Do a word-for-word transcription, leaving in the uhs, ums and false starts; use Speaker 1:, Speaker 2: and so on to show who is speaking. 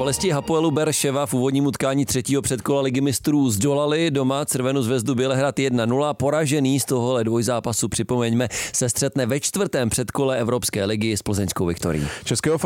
Speaker 1: Fotbalisti Hapoelu Beerševa v úvodním utkání třetího předkola Ligy mistrů zdolali doma Crvenou zvezdu Bělehrad jedna nula. Poražený z tohohle dvojzápasu, připomeňme, se střetne ve čtvrtém předkole Evropské ligy s plzeňskou Viktorií.
Speaker 2: Českého